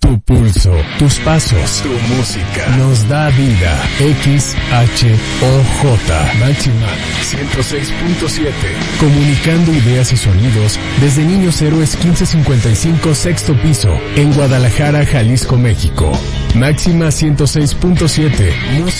Tu pulso, tus pasos, tu música nos da vida. XHOJ Máxima 106.7. Comunicando ideas y sonidos desde Niños Héroes 1555 sexto piso en Guadalajara, Jalisco, México. Máxima 106.7.